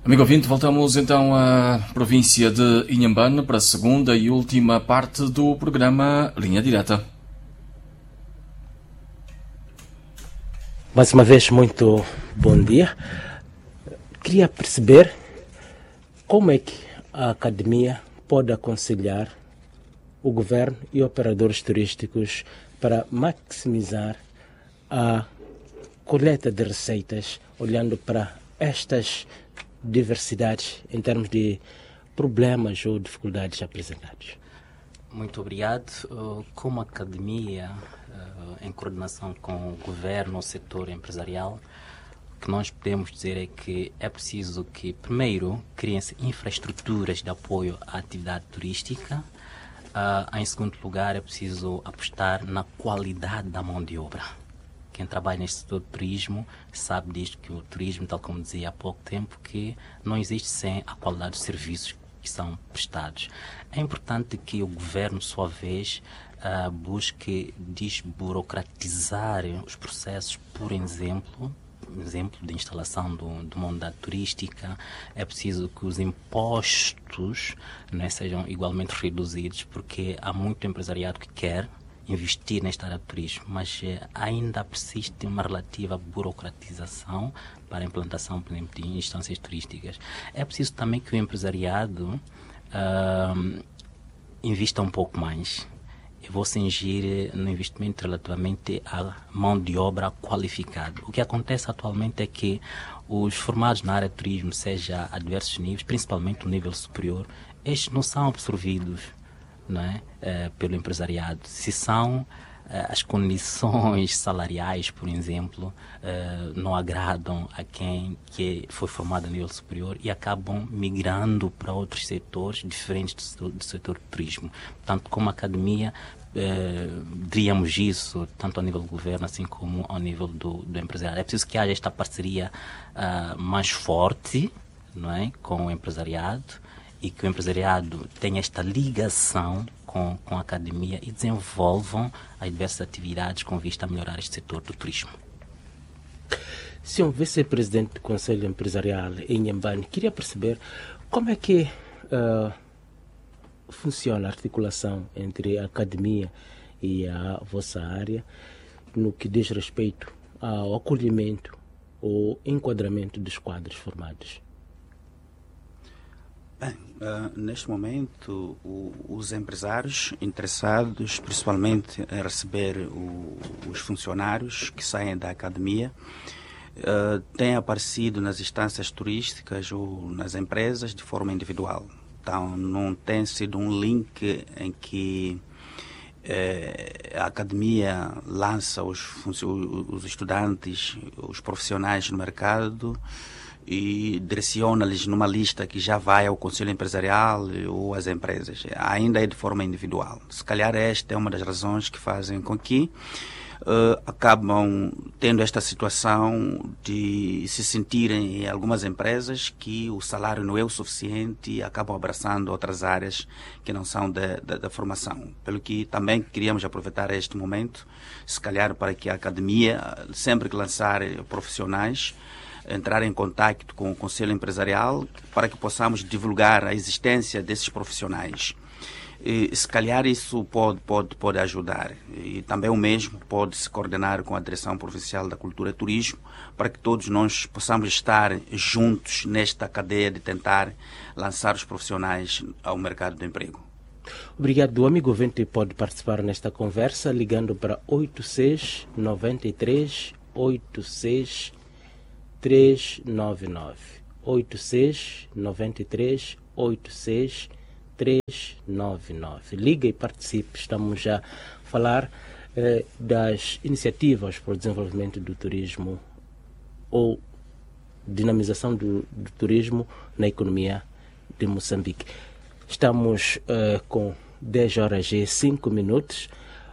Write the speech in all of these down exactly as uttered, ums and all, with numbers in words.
Amigo ouvinte, voltamos então à província de Inhambane para a segunda e última parte do programa Linha Direta. Mais uma vez, muito bom dia. Queria perceber como é que a Academia pode aconselhar o governo e operadores turísticos para maximizar a coleta de receitas, olhando para estas diversidades em termos de problemas ou dificuldades apresentados. Muito obrigado. Como academia, em coordenação com o governo, o setor empresarial, o que nós podemos dizer é que é preciso que, primeiro, criem-se infraestruturas de apoio à atividade turística. Em segundo lugar, é preciso apostar na qualidade da mão de obra. Quem trabalha neste setor de turismo sabe disto, que o turismo, tal como dizia há pouco tempo, que não existe sem a qualidade dos serviços que são prestados. É importante que o governo, por sua vez, uh, busque desburocratizar os processos, por exemplo, exemplo de instalação do, de uma unidade turística. É preciso que os impostos, né, sejam igualmente reduzidos, porque há muito empresariado que quer investir nesta área de turismo, mas eh, ainda persiste uma relativa burocratização para a implantação, por exemplo, de instâncias turísticas. É preciso também que o empresariado uh, invista um pouco mais. Eu vou cingir no investimento relativamente à mão de obra qualificada. O que acontece atualmente é que os formados na área de turismo, seja a diversos níveis, principalmente o nível superior, estes não são absorvidos, não é? Uh, pelo empresariado. Se são uh, as condições salariais, por exemplo, uh, não agradam a quem que foi formado a nível superior e acabam migrando para outros setores diferentes do setor, do setor do turismo. Portanto, como academia, uh, diríamos isso, tanto ao nível do governo, assim como ao nível do, do empresariado. É preciso que haja esta parceria uh, mais forte, não é? Com o empresariado, e que o empresariado tenha esta ligação com, com a academia e desenvolvam as diversas atividades com vista a melhorar este setor do turismo. Senhor Vice-Presidente do Conselho Empresarial em Inhambane, queria perceber como é que uh, funciona a articulação entre a academia e a vossa área no que diz respeito ao acolhimento ou enquadramento dos quadros formados. Bem, uh, neste momento, o, os empresários interessados, principalmente em receber o, os funcionários que saem da academia, uh, têm aparecido nas instâncias turísticas ou nas empresas de forma individual. Então, não tem sido um link em que uh, a academia lança os, os estudantes, os profissionais no mercado e direciona-lhes numa lista que já vai ao Conselho Empresarial ou às empresas. Ainda é de forma individual. Se calhar esta é uma das razões que fazem com que uh, acabam tendo esta situação de se sentirem em algumas empresas que o salário não é o suficiente e acabam abraçando outras áreas que não são da, da, da formação. Pelo que também queríamos aproveitar este momento, se calhar para que a academia, sempre que lançar profissionais, entrar em contato com o Conselho Empresarial para que possamos divulgar a existência desses profissionais. E, se calhar isso pode, pode, pode ajudar. E também o mesmo pode se coordenar com a Direção Provincial da Cultura e Turismo para que todos nós possamos estar juntos nesta cadeia de tentar lançar os profissionais ao mercado do emprego. Obrigado. O amigo ouvinte pode participar nesta conversa ligando para oito seis nove três oito seis três nove nove oito seis nove três oito seis três nove nove. Liga e participe. Estamos já a falar eh, das iniciativas para o desenvolvimento do turismo ou dinamização do, do turismo na economia de Moçambique. Estamos eh, com dez horas e cinco minutos.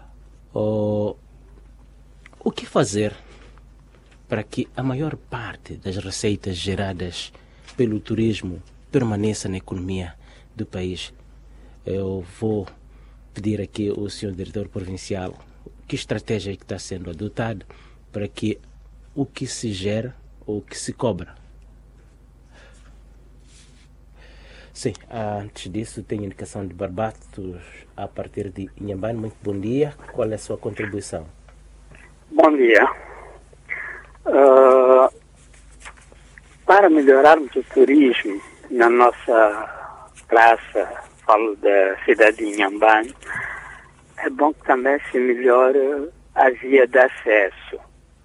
Oh, o que fazer para que a maior parte das receitas geradas pelo turismo permaneça na economia do país? Eu vou pedir aqui ao senhor diretor provincial que estratégia é que está sendo adotada para que o que se gera ou o que se cobra Sim, antes disso tenho indicação de Barbatos a partir de Inhambane. Muito bom dia. Qual é a sua contribuição? Bom dia. Uh, para melhorarmos o turismo na nossa praça, falo da cidade de Inhambane, é bom que também se melhore a via de acesso.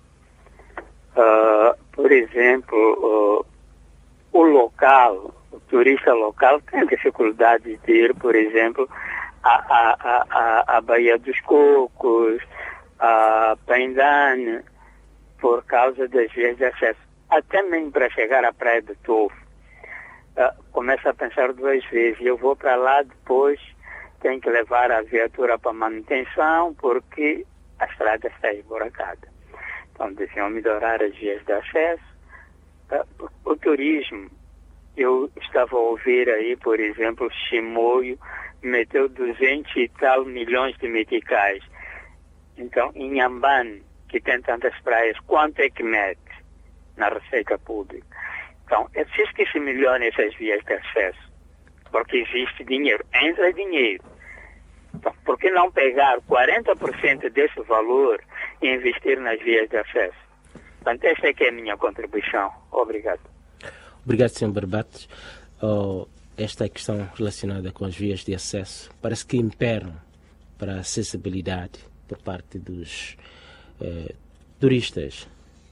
Uh, por exemplo, uh, o local, o turista local tem dificuldade de ir, por exemplo, à, à, à, à Baía dos Cocos, a Paindane, por causa das vias de acesso. Até mesmo para chegar à Praia do Tofo, uh, começa a pensar duas vezes. Eu vou para lá, depois tenho que levar a viatura para manutenção, porque a estrada está esburacada. Então, deviam melhorar as vias de acesso. Uh, o turismo, eu estava a ouvir aí, por exemplo, Chimoio meteu duzentos e tal milhões de meticais. Então, em Inhambane, que tem tantas praias, quanto é que mete na receita pública? Então, é preciso que se melhorem essas vias de acesso, porque existe dinheiro, entra dinheiro. Então, por que não pegar quarenta por cento desse valor e investir nas vias de acesso? Portanto, esta é que é a minha contribuição. Obrigado. Obrigado, senhor Barbatos. Oh, esta questão relacionada com as vias de acesso parece que imperam para a acessibilidade por parte dos eh, turistas.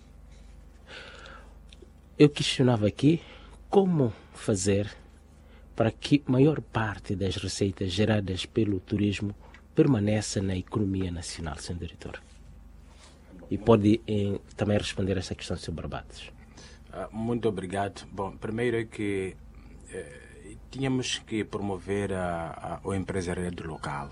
Eu questionava aqui como fazer para que maior parte das receitas geradas pelo turismo permaneça na economia nacional, senhor diretor. E pode eh, também responder a essa questão, senhor Barbatos. Muito obrigado. Bom, primeiro é que eh, tínhamos que promover a, a, o empresariado local,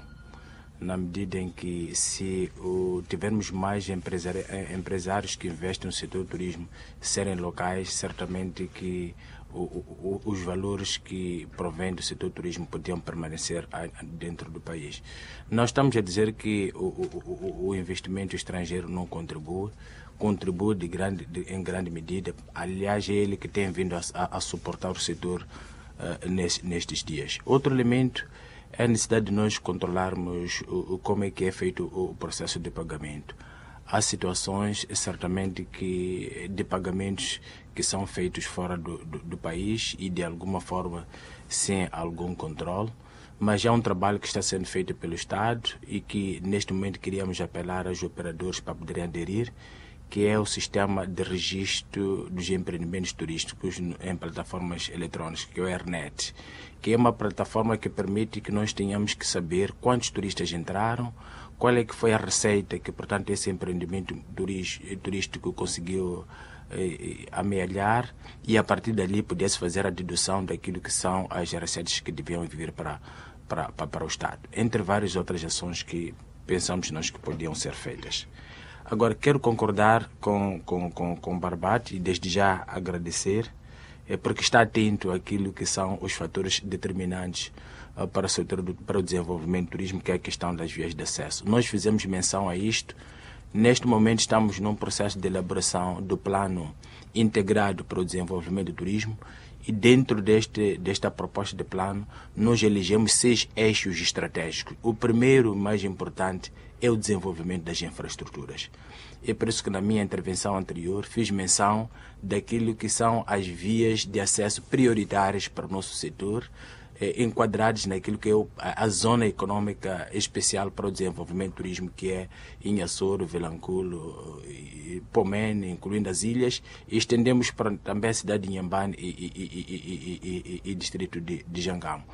na medida em que se o, tivermos mais empresari, empresários que investem no setor do turismo serem locais, certamente que o, o, os valores que provêm do setor do turismo podiam permanecer dentro do país. Nós estamos a dizer que o, o, o investimento estrangeiro não contribui, contribui de grande, de, em grande medida. Aliás, é ele que tem vindo a, a, a suportar o setor uh, nesse, nestes dias. Outro elemento é a necessidade de nós controlarmos o, o, como é que é feito o processo de pagamento. Há situações, certamente, que, de pagamentos que são feitos fora do, do, do país e, de alguma forma, sem algum controle, mas é um trabalho que está sendo feito pelo Estado e que, neste momento, queríamos apelar aos operadores para poderem aderir, que é o sistema de registro dos empreendimentos turísticos em plataformas eletrónicas, que é o ERNET, que é uma plataforma que permite que nós tenhamos que saber quantos turistas entraram, qual é que foi a receita que, portanto, esse empreendimento turístico conseguiu eh, amealhar, e a partir dali pudesse fazer a dedução daquilo que são as receitas que deviam vir para, para, para, para o Estado, entre várias outras ações que pensamos nós que podiam ser feitas. Agora, quero concordar com, com, com, com o Barbate e desde já agradecer, é, porque está atento àquilo que são os fatores determinantes uh, para, o setor do, para o desenvolvimento do turismo, que é a questão das vias de acesso. Nós fizemos menção a isto. Neste momento estamos num processo de elaboração do plano integrado para o desenvolvimento do turismo e dentro deste, desta proposta de plano nós elegemos seis eixos estratégicos. O primeiro, mais importante, é o desenvolvimento das infraestruturas. É por isso que na minha intervenção anterior fiz menção daquilo que são as vias de acesso prioritárias para o nosso setor, eh, enquadradas naquilo que é o, a, a zona econômica especial para o desenvolvimento do turismo, que é Inhassoro, Vilanculo, Pomene, incluindo as ilhas, e estendemos para também a cidade de Inhambane e, e, e, e, e, e distrito de, de Jangamo.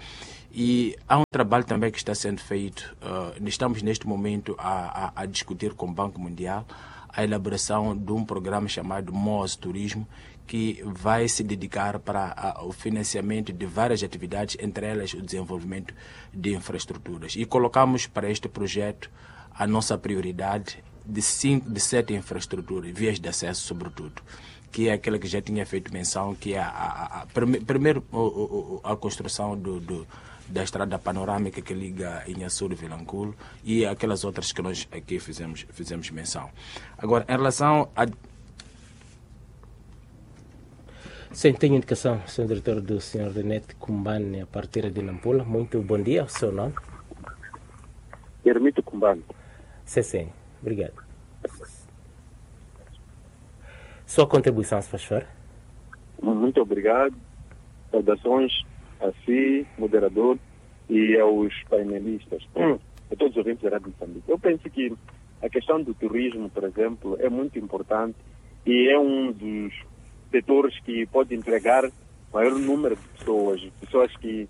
E há um trabalho também que está sendo feito, uh, estamos neste momento a, a, a discutir com o Banco Mundial a elaboração de um programa chamado M O S Turismo, que vai se dedicar para a, o financiamento de várias atividades, entre elas o desenvolvimento de infraestruturas. E colocamos para este projeto a nossa prioridade de, cinco, de sete infraestruturas, vias de acesso sobretudo, que é aquela que já tinha feito menção, que é a, a, a, primeiro a, a, a construção do, do da estrada panorâmica que liga Inhassoro e Vilanculo e aquelas outras que nós aqui fizemos, fizemos menção. Agora, em relação a... Sim, tenho indicação, senhor Diretor, do senhor Renete Kumbane, a partir de Nampula. Muito bom dia, o seu nome? Hermito Kumbane. Sim, sim, obrigado. Sua contribuição, se faz favor. Muito obrigado. Saudações a si, moderador, e aos painelistas, a todos os ouvintes da Rádio Moçambique. Eu penso que a questão do turismo, por exemplo, é muito importante e é um dos setores que pode empregar maior número de pessoas, pessoas que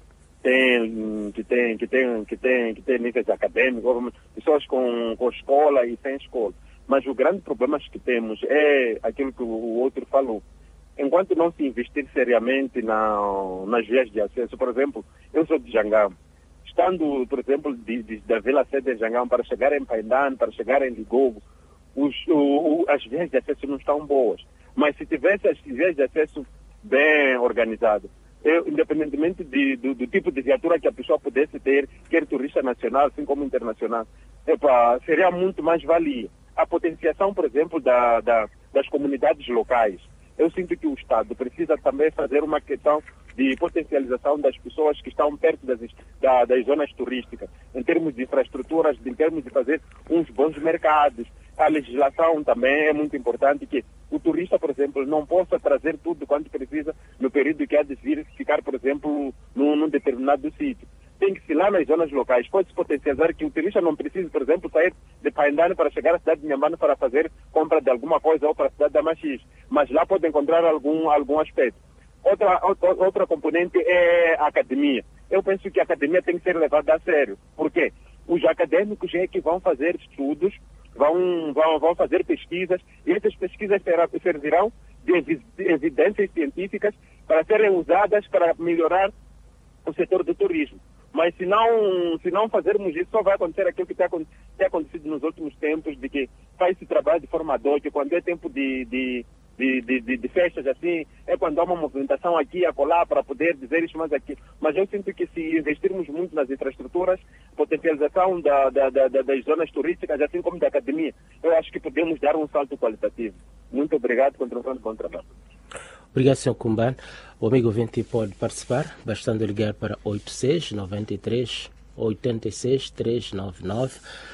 têm, que têm, que têm, que têm, que têm níveis acadêmicos, pessoas com, com escola e sem escola. Mas o grande problema que temos é aquilo que o outro falou. Enquanto não se investir seriamente na, nas vias de acesso, por exemplo, eu sou de Jangam. Estando, por exemplo, de, de, da Vila Sede de Jangam para chegar em Paindan, para chegar em Ligogo, os, o, o, as vias de acesso não estão boas. Mas se tivesse as vias de acesso bem organizadas, eu, independentemente de, do, do tipo de viatura que a pessoa pudesse ter, quer turista nacional, assim como internacional, epa, seria muito mais valia. A potenciação, por exemplo, da, da, das comunidades locais. Eu sinto que o Estado precisa também fazer uma questão de potencialização das pessoas que estão perto das, da, das zonas turísticas, em termos de infraestruturas, em termos de fazer uns bons mercados. A legislação também é muito importante, que o turista, por exemplo, não possa trazer tudo quanto precisa no período que há de vir ficar, por exemplo, num, num determinado sítio. Tem que se lá nas zonas locais, pode-se potencializar que o turista não precise, por exemplo, sair de Paindane para chegar à cidade de Nhambane para fazer compra de alguma coisa ou para a cidade da Machis, mas lá pode encontrar algum, algum aspecto. Outra, outra, outra componente é a academia. Eu penso que a academia tem que ser levada a sério. Por quê? Os acadêmicos é que vão fazer estudos, vão, vão, vão fazer pesquisas, e essas pesquisas servirão de evidências científicas para serem usadas para melhorar o setor do turismo. Mas se não, se não fazermos isso, só vai acontecer aquilo que tem acontecido nos últimos tempos, de que faz esse trabalho de forma ad hoc, quando é tempo de, de, de, de, de, de festas assim, é quando há uma movimentação aqui e acolá para poder dizer isso mais aqui. Mas eu sinto que se investirmos muito nas infraestruturas, potencialização da, da, da, das zonas turísticas, assim como da academia, eu acho que podemos dar um salto qualitativo. Muito obrigado, continuando com o trabalho. Obrigado, senhor Kumbane. O amigo ouvinte pode participar, bastando ligar para oito seis nove três oito seis três nove nove.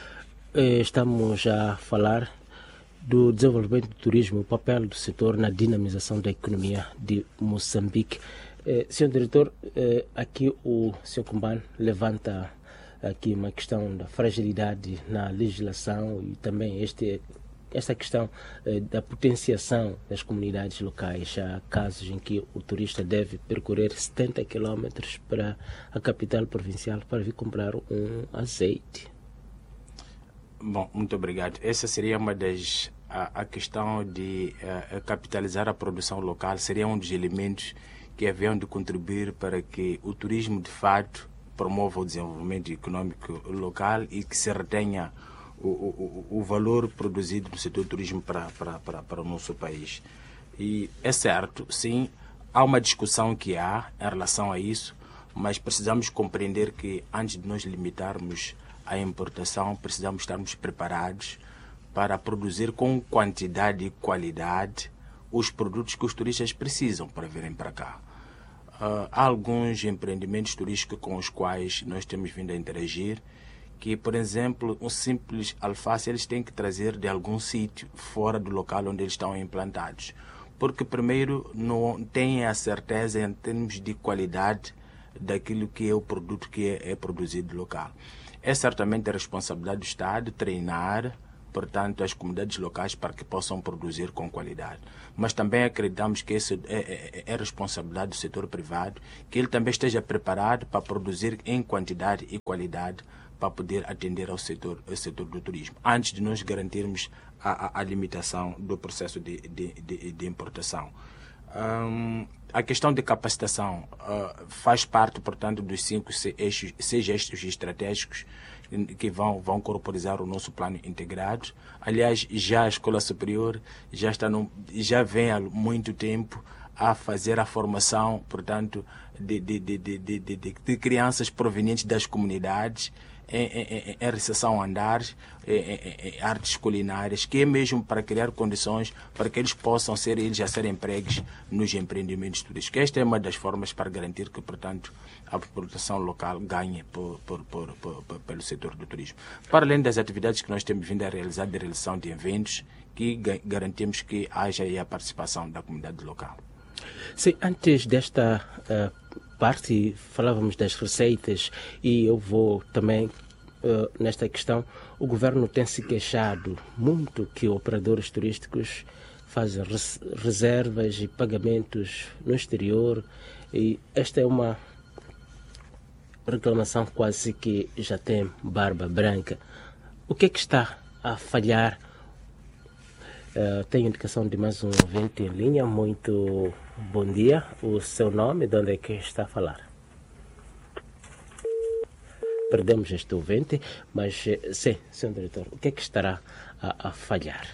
Estamos a falar do desenvolvimento do turismo, o papel do setor na dinamização da economia de Moçambique. Eh, senhor Diretor, eh, aqui o senhor Kumbane levanta aqui uma questão da fragilidade na legislação e também este esta questão eh, da potenciação das comunidades locais. Há casos em que o turista deve percorrer setenta quilômetros para a capital provincial para vir comprar um azeite. Bom, muito obrigado. Essa seria uma das... A, a questão de uh, capitalizar a produção local seria um dos elementos que haviam de contribuir para que o turismo, de fato, promova o desenvolvimento econômico local e que se retenha O, o, o valor produzido no setor do turismo para, para, para, para o nosso país. E é certo, sim, há uma discussão que há em relação a isso, mas precisamos compreender que antes de nós limitarmos a importação, precisamos estarmos preparados para produzir com quantidade e qualidade os produtos que os turistas precisam para virem para cá. Uh, há alguns empreendimentos turísticos com os quais nós temos vindo a interagir, que, por exemplo, um simples alface eles têm que trazer de algum sítio fora do local onde eles estão implantados. Porque, primeiro, não têm a certeza em termos de qualidade daquilo que é o produto que é, é produzido local. É certamente a responsabilidade do Estado treinar, portanto, as comunidades locais para que possam produzir com qualidade. Mas também acreditamos que isso é, é, é responsabilidade do setor privado, que ele também esteja preparado para produzir em quantidade e qualidade para poder atender ao setor, ao setor do turismo, antes de nós garantirmos a, a, a limitação do processo de, de, de, de importação. Um, a questão de capacitação uh, faz parte, portanto, dos cinco eixos, seis eixos estratégicos que vão, vão corporizar o nosso plano integrado. Aliás, já a escola superior já, está no, já vem há muito tempo a fazer a formação, portanto, de, de, de, de, de, de, de crianças provenientes das comunidades, em, em, em recepção a andares, em, em, em artes culinárias, que é mesmo para criar condições para que eles possam ser eles a serem empregos nos empreendimentos turísticos. Esta é uma das formas para garantir que, portanto, a população local ganhe por, por, por, por, por, pelo setor do turismo. Para além das atividades que nós temos vindo a realizar de realização de eventos, que garantimos que haja aí a participação da comunidade local. Sim, antes desta uh, parte, falávamos das receitas e eu vou também, uh, nesta questão, o governo tem se queixado muito que operadores turísticos fazem res reservas e pagamentos no exterior, e esta é uma reclamação quase que já tem barba branca. O que é que está a falhar? Uh, tenho indicação de mais um ouvinte em linha. Muito bom dia. O seu nome, de onde é que está a falar? Perdemos este ouvinte, mas sim, senhor diretor, o que é que estará a, a falhar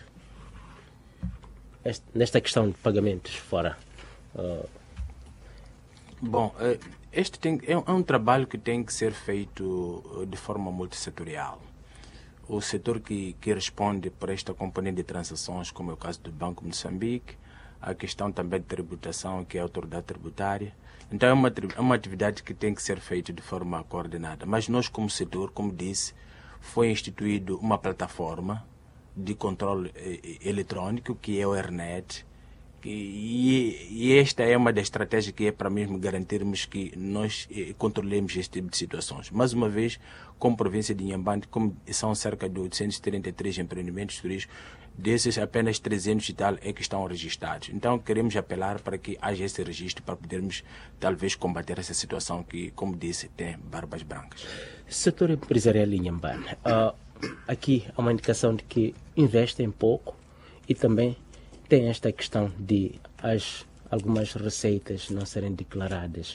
este, nesta questão de pagamentos fora? Uh... Bom, este tem, é um trabalho que tem que ser feito de forma multissetorial. O setor que, que responde por esta componente de transações, como é o caso do Banco Moçambique, a questão também de tributação, que é a autoridade tributária. Então é uma, é uma atividade que tem que ser feita de forma coordenada. Mas nós, como setor, como disse, foi instituído uma plataforma de controle eh, eletrônico, que é o ERNET, E, e esta é uma das estratégias que é para mesmo garantirmos que nós eh, controlemos este tipo de situações. Mais uma vez, como província de Inhambane, como são cerca de oitocentos e trinta e três empreendimentos turísticos, desses apenas trezentos e tal é que estão registrados. Então queremos apelar para que haja esse registro para podermos talvez combater essa situação que, como disse, tem barbas brancas. Setor empresarial em Inhambane, uh, aqui há uma indicação de que investem pouco e também tem esta questão de as, algumas receitas não serem declaradas.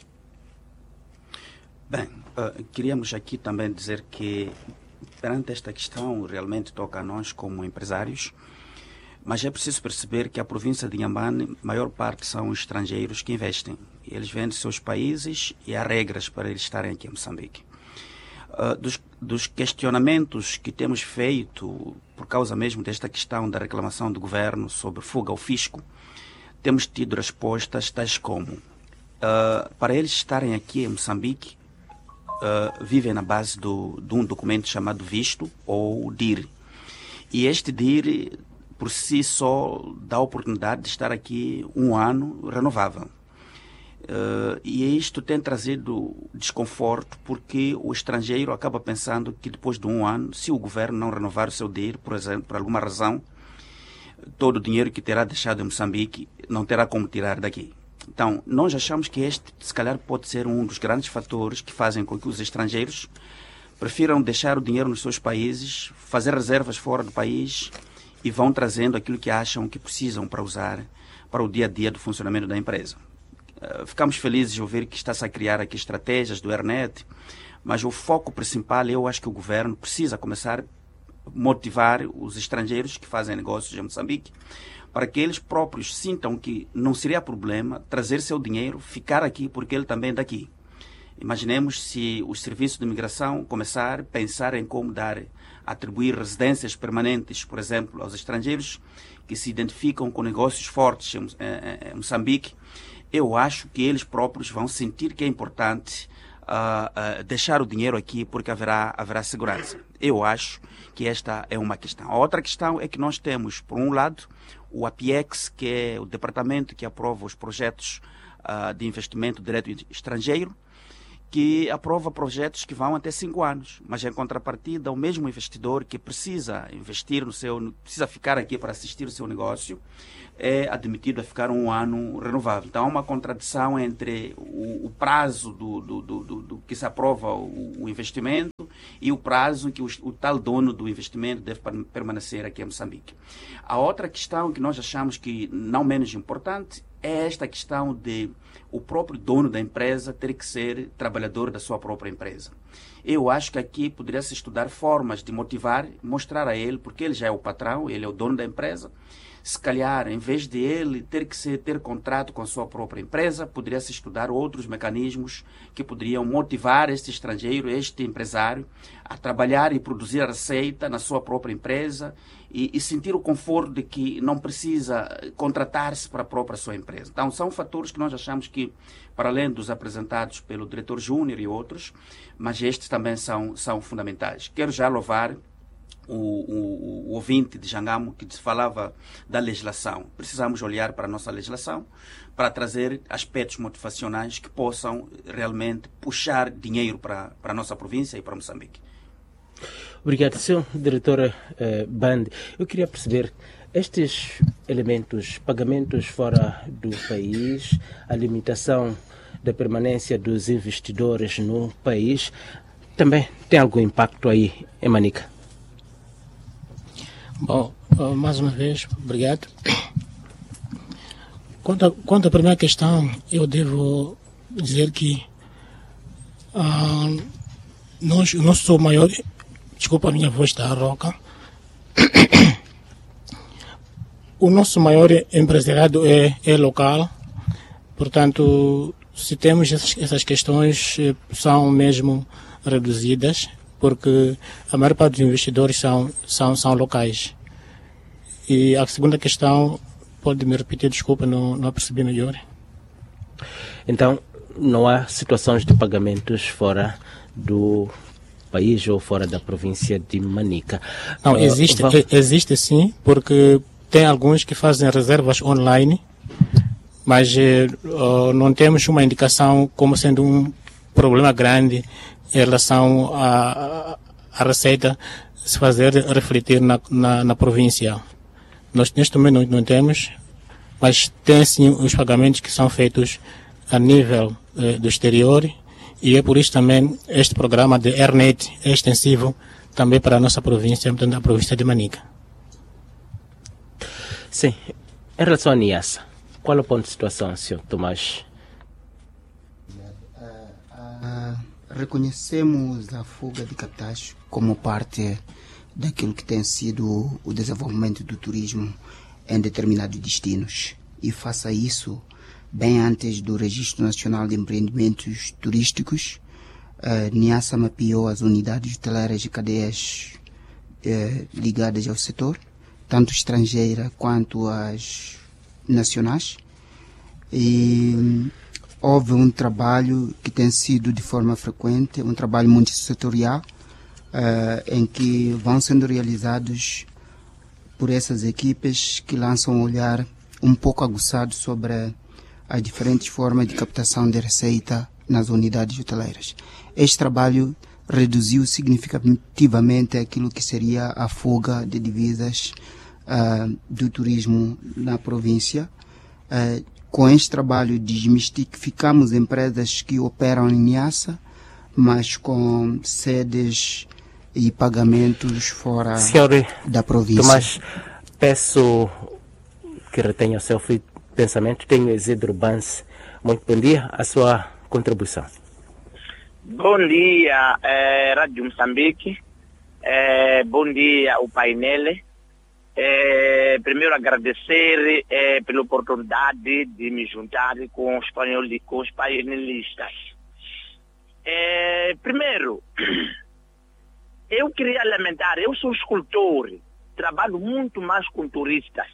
Bem, uh, queríamos aqui também dizer que perante esta questão realmente toca a nós como empresários, mas é preciso perceber que a província de Inhambane, a maior parte são estrangeiros que investem. Eles vêm de seus países e há regras para eles estarem aqui em Moçambique. Uh, dos, dos questionamentos que temos feito por causa mesmo desta questão da reclamação do governo sobre fuga ao fisco, temos tido respostas tais como uh, para eles estarem aqui em Moçambique, uh, vivem na base do, de um documento chamado visto ou D I R. E este D I R, por si só, dá a oportunidade de estar aqui um ano renovável. Uh, e isto tem trazido desconforto porque o estrangeiro acaba pensando que depois de um ano, se o governo não renovar o seu D I R, por exemplo, por alguma razão, todo o dinheiro que terá deixado em Moçambique não terá como tirar daqui. Então, nós achamos que este, se calhar, pode ser um dos grandes fatores que fazem com que os estrangeiros prefiram deixar o dinheiro nos seus países, fazer reservas fora do país e vão trazendo aquilo que acham que precisam para usar para o dia a dia do funcionamento da empresa. Ficamos felizes de ouvir que está-se a criar aqui estratégias do ERNET, mas o foco principal, eu acho que o governo precisa começar a motivar os estrangeiros que fazem negócios em Moçambique para que eles próprios sintam que não seria problema trazer seu dinheiro, ficar aqui porque ele também é daqui. Imaginemos se os serviços de imigração começar a pensar em como dar, atribuir residências permanentes, por exemplo, aos estrangeiros que se identificam com negócios fortes em, em, em Moçambique. Eu acho que eles próprios vão sentir que é importante uh, uh, deixar o dinheiro aqui porque haverá, haverá segurança. Eu acho que esta é uma questão. A outra questão é que nós temos, por um lado, o APIEX, que é o departamento que aprova os projetos uh, de investimento direto estrangeiro, que aprova projetos que vão até cinco anos. Mas, em contrapartida, o mesmo investidor que precisa investir no seu, precisa ficar aqui para assistir o seu negócio, é admitido a ficar um ano renovável. Então, há uma contradição entre o, o prazo do, do, do, do, do que se aprova o, o investimento e o prazo em que o, o tal dono do investimento deve permanecer aqui em Moçambique. A outra questão que nós achamos que não menos importante é esta questão de o próprio dono da empresa ter que ser trabalhador da sua própria empresa. Eu acho que aqui poderia-se estudar formas de motivar, mostrar a ele, porque ele já é o patrão, ele é o dono da empresa, se calhar, em vez de ele ter que ser, ter contrato com a sua própria empresa, poderia-se estudar outros mecanismos que poderiam motivar este estrangeiro, este empresário, a trabalhar e produzir a receita na sua própria empresa e, e sentir o conforto de que não precisa contratar-se para a própria sua empresa. Então, são fatores que nós achamos que, para além dos apresentados pelo diretor Júnior e outros, mas estes também são, são fundamentais. Quero já louvar O, o, o ouvinte de Jangamo que falava da legislação. Precisamos olhar para a nossa legislação para trazer aspectos motivacionais que possam realmente puxar dinheiro para, para a nossa província e para Moçambique. Obrigado, senhor diretor eh, Band. Eu queria perceber estes elementos, pagamentos fora do país, a limitação da permanência dos investidores no país, também tem algum impacto aí em Manica? Bom, mais uma vez, obrigado. Quanto a, quanto à primeira questão, eu devo dizer que ah, nós, o nosso maior... Desculpa a minha voz está rouca. O nosso maior empresariado é, é local, portanto, se temos essas, essas questões, são mesmo reduzidas, porque a maior parte dos investidores são, são, são locais. E a segunda questão, pode me repetir, desculpa, não, não percebi melhor. Então, não há situações de pagamentos fora do país ou fora da província de Manica? Não, uh, existe, vamos... existe sim, porque tem alguns que fazem reservas online, mas uh, não temos uma indicação como sendo um problema grande em relação à, à receita se fazer refletir na, na, na província. Nós neste momento não, não temos, mas tem sim os pagamentos que são feitos a nível eh, do exterior, e é por isso também este programa de AirNet é extensivo também para a nossa província, portanto a província de Manica. Sim. Em relação à Niassa, qual é o ponto de situação, senhor Tomás? Reconhecemos a fuga de capitais como parte daquilo que tem sido o desenvolvimento do turismo em determinados destinos. E face a isso, bem antes do Registro Nacional de Empreendimentos Turísticos, a Niassa mapeou as unidades hoteleiras e cadeias eh, ligadas ao setor, tanto estrangeira quanto as nacionais. E houve um trabalho que tem sido de forma frequente, um trabalho multissetorial, uh, em que vão sendo realizados por essas equipes que lançam um olhar um pouco aguçado sobre as diferentes formas de captação de receita nas unidades hoteleiras. Este trabalho reduziu significativamente aquilo que seria a fuga de divisas uh, do turismo na província. Uh, Com este trabalho, desmistificamos empresas que operam em Niassa, mas com sedes e pagamentos fora Senhor da província. Tomás, peço que retenha o seu pensamento. Tenho Isidro Bance. Muito bom dia, a sua contribuição. Bom dia, eh, Rádio Moçambique. Eh, bom dia, o painel. É, primeiro agradecer é, pela oportunidade de me juntar com os, com os painelistas. É, primeiro, eu queria lamentar, eu sou escultor, trabalho muito mais com turistas.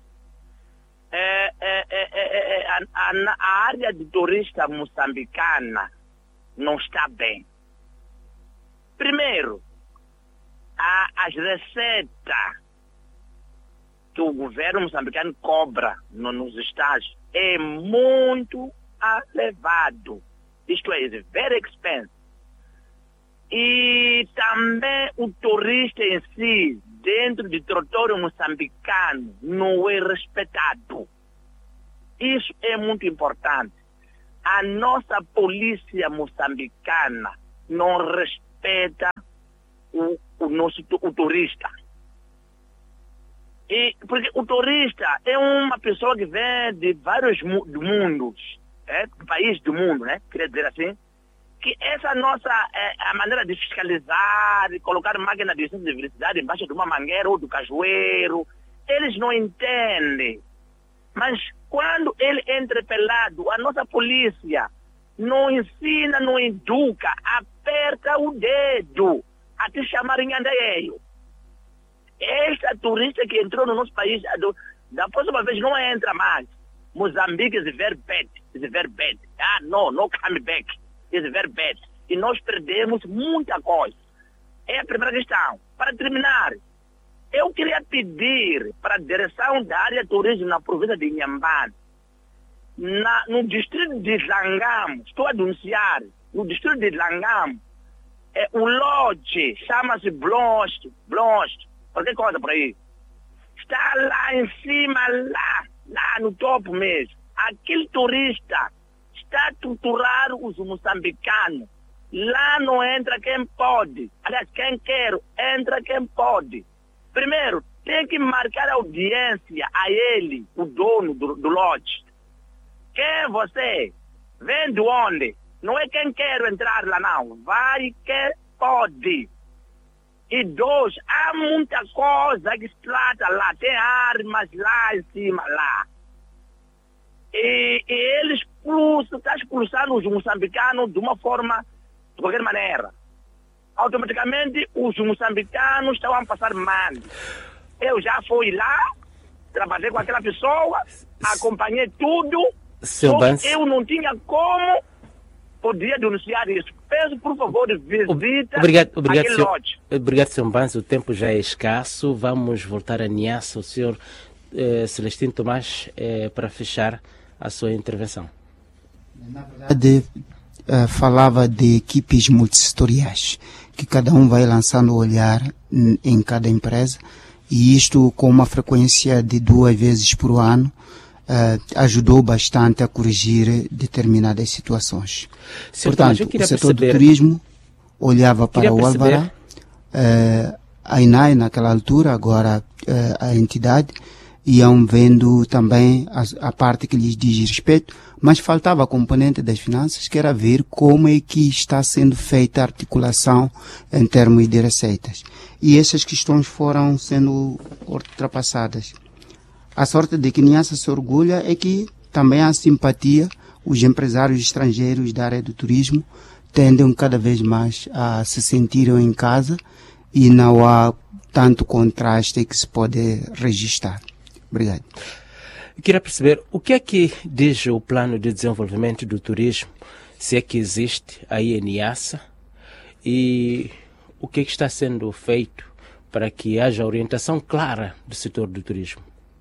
É, é, é, é, a, a, a área de turista moçambicana não está bem. Primeiro, a, as receitas que o governo moçambicano cobra no, nos estágios é muito elevado. Isto é, é very expensive. E também o turista em si, dentro do território moçambicano, não é respeitado. Isso é muito importante. A nossa polícia moçambicana não respeita o, o nosso o turista. E, porque o turista é uma pessoa que vem de vários mu mundos, é, de países do mundo, né? Queria dizer assim, que essa nossa é, a maneira de fiscalizar, de colocar máquina de ciência de velocidade embaixo de uma mangueira ou do cajueiro, eles não entendem. Mas quando ele é interpelado, a nossa polícia não ensina, não educa, aperta o dedo até chamarem andaeio. Esta turista que entrou no nosso país, da próxima vez não entra mais. Moçambique is very bad, is very bad. Ah, não, no come back, is very bad. E nós perdemos muita coisa. É a primeira questão. Para terminar, eu queria pedir para a direção da área de turismo na província de Inhambane, na, no distrito de Zangamo, estou a denunciar, no distrito de Zangamo, é, o lodge chama-se Blanche, Blanche, qualquer coisa por aí. Está lá em cima, lá, lá no topo mesmo. Aquele turista está a torturar os moçambicanos. Lá não entra quem pode. Aliás, quem quer, entra quem pode. Primeiro, tem que marcar audiência a ele, o dono do, do lodge. Quem é você? Vem de onde? Não é quem quer entrar lá, não. Vai quem pode. E dois, há muita coisa que se trata lá. Tem armas lá em cima, lá. E, e eles estão tá expulsando os moçambicanos de uma forma, de qualquer maneira. Automaticamente, os moçambicanos estão a passar mal. Eu já fui lá, trabalhei com aquela pessoa, acompanhei tudo, só que eu não tinha como podia denunciar isso. Peço, por favor, visita obrigado, obrigado, aquele senhor, lote. Obrigado, senhor Mbanza. O tempo já é escasso. Vamos voltar a Niassa, o senhor eh, Celestino Tomás, eh, para fechar a sua intervenção. Na verdade, uh, falava de equipes multissetoriais, que cada um vai lançando o olhar em, em cada empresa, e isto com uma frequência de duas vezes por ano, Uh, ajudou bastante a corrigir determinadas situações. Senhor Portanto, Tomás, o setor perceber... do turismo olhava para o perceber... Alvará, uh, a I N A I naquela altura, agora uh, a entidade, iam vendo também a, a parte que lhes diz respeito, mas faltava a componente das finanças, que era ver como é que está sendo feita a articulação em termos de receitas. E essas questões foram sendo ultrapassadas. A sorte de que Niassa se orgulha é que também há simpatia, os empresários estrangeiros da área do turismo tendem cada vez mais a se sentirem em casa e não há tanto contraste que se pode registrar. Obrigado. Eu queria perceber o que é que diz o plano de desenvolvimento do turismo, se é que existe aí em Niassa, e o que é que está sendo feito para que haja orientação clara do setor do turismo.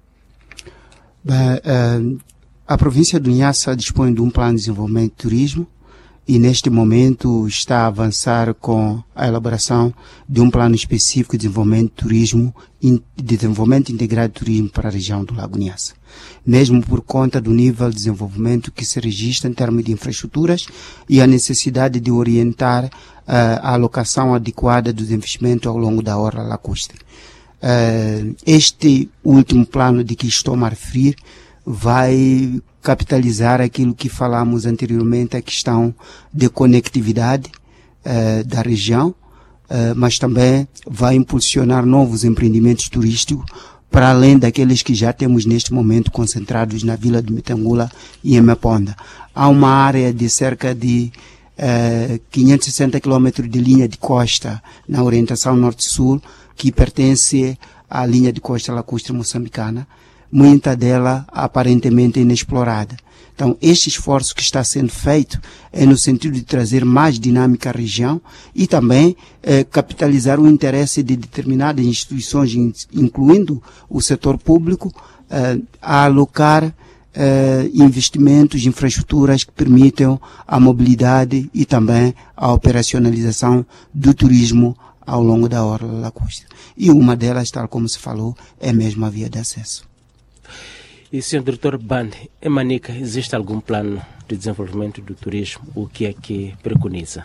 Bem, uh, a província do Niassa dispõe de um plano de desenvolvimento de turismo e neste momento está a avançar com a elaboração de um plano específico de desenvolvimento de turismo, de desenvolvimento integrado de turismo para a região do Lago Niassa. Mesmo por conta do nível de desenvolvimento que se registra em termos de infraestruturas e a necessidade de orientar uh, a alocação adequada dos investimentos ao longo da orla lacustre. Uh, este último plano de que estou a referir vai capitalizar aquilo que falamos anteriormente, a questão de conectividade uh, da região, uh, mas também vai impulsionar novos empreendimentos turísticos para além daqueles que já temos neste momento concentrados na Vila de Metangula e em Meponda. Há uma área de cerca de uh, quinhentos e sessenta quilômetros de linha de costa na orientação norte-sul, que pertence à linha de costa lacustre moçambicana, muita dela aparentemente inexplorada. Então, este esforço que está sendo feito é no sentido de trazer mais dinâmica à região e também eh, capitalizar o interesse de determinadas instituições, incluindo o setor público, eh, a alocar eh, investimentos, infraestruturas que permitam a mobilidade e também a operacionalização do turismo ao longo da orla lacustre. E uma delas, tal como se falou, é mesmo a via de acesso. E, senhor doutor Bande, em Manica, existe algum plano de desenvolvimento do turismo? O que é que preconiza?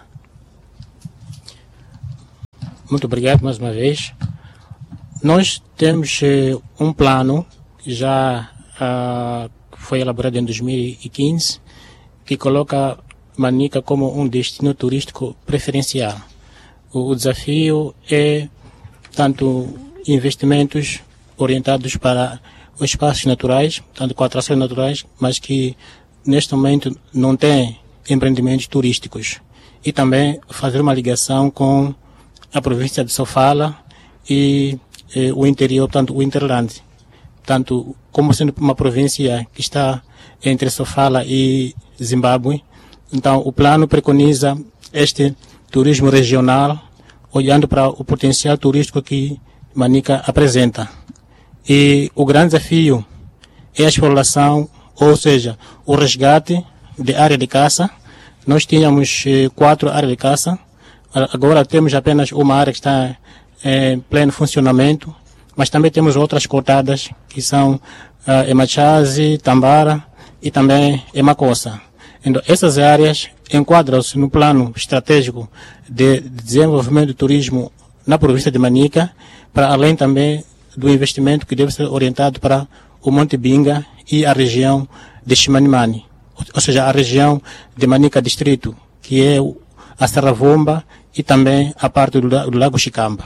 Muito obrigado mais uma vez. Nós temos eh, um plano que já ah, foi elaborado em dois mil e quinze, que coloca Manica como um destino turístico preferencial. O desafio é tanto investimentos orientados para os espaços naturais, tanto com atrações naturais, mas que neste momento não têm empreendimentos turísticos. E também fazer uma ligação com a província de Sofala e eh, o interior, portanto, o Interland. Tanto como sendo uma província que está entre Sofala e Zimbábue. Então, o plano preconiza este turismo regional, olhando para o potencial turístico que Manica apresenta. E o grande desafio é a exploração, ou seja, o resgate de área de caça. Nós tínhamos eh, quatro áreas de caça, agora temos apenas uma área que está em pleno funcionamento, mas também temos outras cotadas que são uh, Emachazi, Tambara e também Emacossa. Então, essas áreas enquadram-se no plano estratégico de desenvolvimento do turismo na província de Manica, para além também do investimento que deve ser orientado para o Monte Binga e a região de Chimanimani, ou seja, a região de Manica Distrito, que é a Serra Vomba e também a parte do, do Lago Chicamba.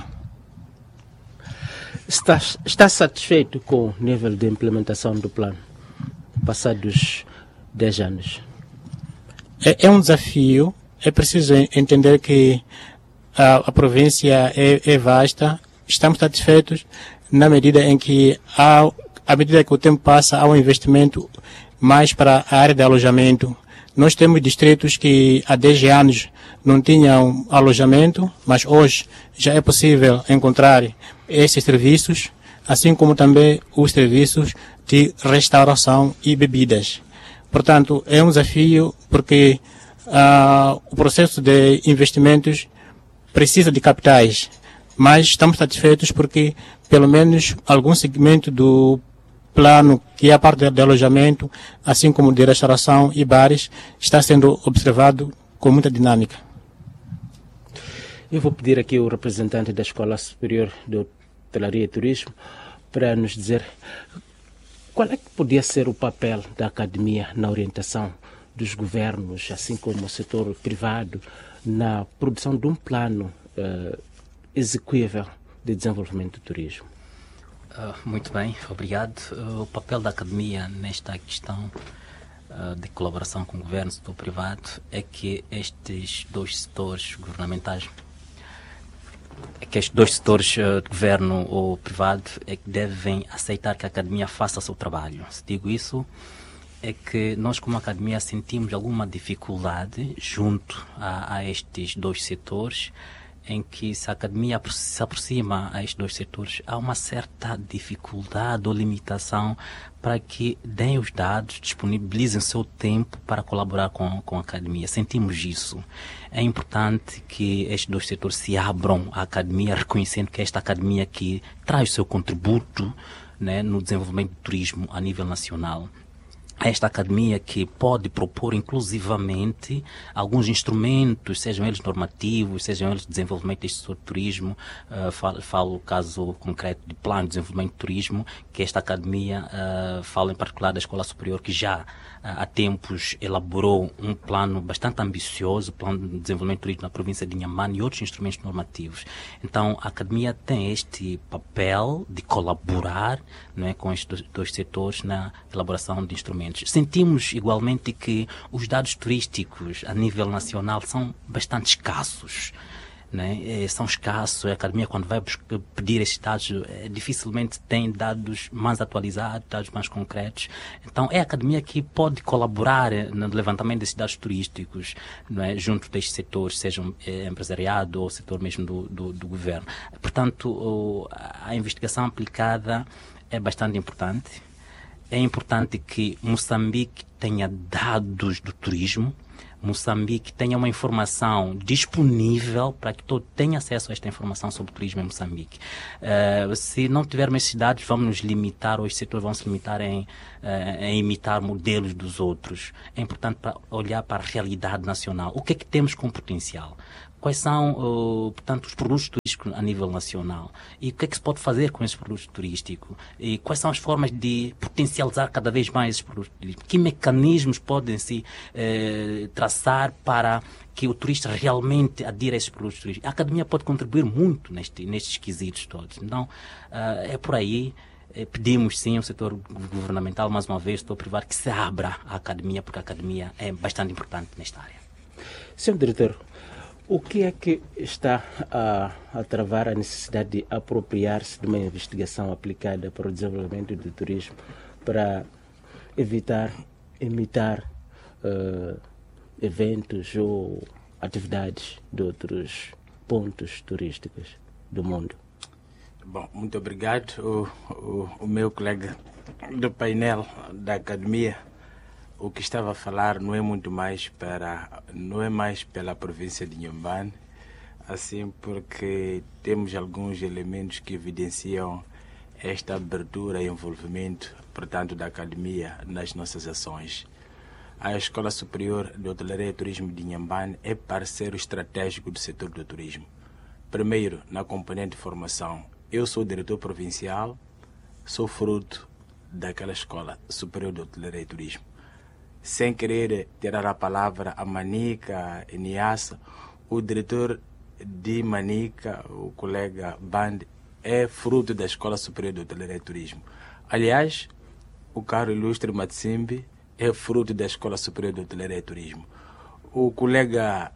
Está, está satisfeito com o nível de implementação do plano, passados dez anos? É, é um desafio, é preciso entender que a, a província é, é vasta. Estamos satisfeitos na medida em que, há, à medida que o tempo passa, há um investimento mais para a área de alojamento. Nós temos distritos que há dez anos não tinham alojamento, mas hoje já é possível encontrar esses serviços, assim como também os serviços de restauração e bebidas. Portanto, é um desafio porque uh, o processo de investimentos precisa de capitais, mas estamos satisfeitos porque, pelo menos, algum segmento do plano, que é a parte de alojamento, assim como de restauração e bares, está sendo observado com muita dinâmica. Eu vou pedir aqui ao representante da Escola Superior de Hotelaria e Turismo para nos dizer qual é que podia ser o papel da academia na orientação dos governos, assim como o setor privado, na produção de um plano uh, execuível de desenvolvimento do turismo. Uh, muito bem, obrigado. Uh, o papel da academia nesta questão uh, de colaboração com o governo e o setor privado é que estes dois setores governamentais, é que estes dois setores uh, de governo ou privado é que devem aceitar que a academia faça o seu trabalho. Se digo isso, é que nós como academia sentimos alguma dificuldade junto a, a estes dois setores, em que se a academia se aproxima a estes dois setores, há uma certa dificuldade ou limitação para que deem os dados, disponibilizem o seu tempo para colaborar com, com a academia. Sentimos isso. É importante que estes dois setores se abram à academia, reconhecendo que esta academia que traz o seu contributo, né, no desenvolvimento do turismo a nível nacional. Esta academia que pode propor inclusivamente alguns instrumentos, sejam eles normativos, sejam eles de desenvolvimento deste setor de turismo. Uh, falo, falo o caso concreto de plano de desenvolvimento de turismo, que esta academia uh, fala em particular da Escola Superior, que já uh, há tempos elaborou um plano bastante ambicioso, plano de desenvolvimento de turismo na província de Inhambane e outros instrumentos normativos. Então a academia tem este papel de colaborar, não é, com estes dois, dois setores na elaboração de instrumentos. Sentimos igualmente que os dados turísticos a nível nacional são bastante escassos, né? É, são escassos. A academia, quando vai pedir esses dados, é, dificilmente tem dados mais atualizados, dados mais concretos. Então é a academia que pode colaborar no levantamento desses dados turísticos, não é, junto destes setores, sejam é, empresariado ou setor mesmo do, do, do governo. Portanto, o, a investigação aplicada é bastante importante. É importante que Moçambique tenha dados do turismo, Moçambique tenha uma informação disponível para que todo tenha acesso a esta informação sobre o turismo em Moçambique. Uh, se não tivermos esses dados, vamos nos limitar, ou os setores vão se limitar em, uh, em imitar modelos dos outros. É importante para olhar para a realidade nacional. O que é que temos com potencial? Quais são, uh, portanto, os produtos turísticos a nível nacional? E o que é que se pode fazer com esses produtos turísticos? E quais são as formas de potencializar cada vez mais esses produtos turísticos? Que mecanismos podem-se uh, traçar para que o turista realmente adira a esses produtos turísticos? A academia pode contribuir muito neste, nestes quesitos todos. Então, uh, é por aí. eh, pedimos sim ao setor governamental, mais uma vez, estou a privar que se abra a academia, porque a academia é bastante importante nesta área. senhor Diretor, o que é que está a, a travar a necessidade de apropriar-se de uma investigação aplicada para o desenvolvimento do turismo para evitar, imitar uh, eventos ou atividades de outros pontos turísticos do mundo? Bom, muito obrigado. O, o, o meu colega do painel da academia, o que estava a falar não é muito mais para, não é mais pela província de Inhambane, assim porque temos alguns elementos que evidenciam esta abertura e envolvimento, portanto, da academia nas nossas ações. A Escola Superior de Hotelaria e Turismo de Inhambane é parceiro estratégico do setor do turismo. Primeiro, na componente de formação. Eu sou diretor provincial, sou fruto daquela Escola Superior de Hotelaria e Turismo. Sem querer tirar a palavra a Manica e Niassa, o diretor de Manica, o colega Band, é fruto da Escola Superior de Hotelaria e Turismo. Aliás, o caro ilustre Matsimbi é fruto da Escola Superior de Hotelaria e Turismo. O colega